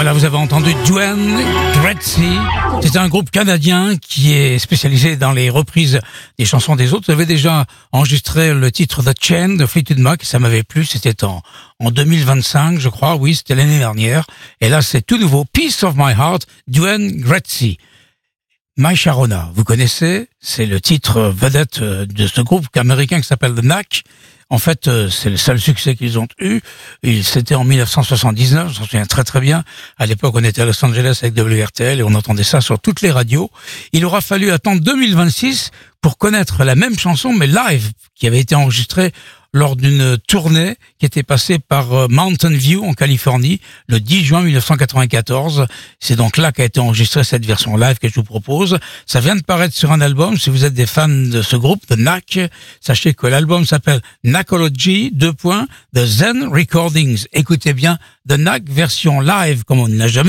Voilà, vous avez entendu Duane Gretzky. C'est un groupe canadien qui est spécialisé dans les reprises des chansons des autres. Vous avez déjà enregistré le titre The Chain de Fleetwood Mac, ça m'avait plu, c'était en 2025, je crois, oui, c'était l'année dernière. Et là, c'est tout nouveau, Piece of My Heart, Duane Gretzky. My Sharona, vous connaissez, c'est le titre vedette de ce groupe américain qui s'appelle The Knack. En fait, c'est le seul succès qu'ils ont eu. C'était en 1979, je m'en souviens très très bien. À l'époque, on était à Los Angeles avec WRTL et on entendait ça sur toutes les radios. Il aura fallu attendre 2026 pour connaître la même chanson, mais live, qui avait été enregistrée lors d'une tournée qui était passée par Mountain View en Californie le 10 juin 1994. C'est donc là qu'a été enregistrée cette version live que je vous propose. Ça vient de paraître sur un album. Si vous êtes des fans de ce groupe, The Knack, sachez que l'album s'appelle Knackology, The Zen Recordings. Écoutez bien, The Knack version live comme on ne l'a jamais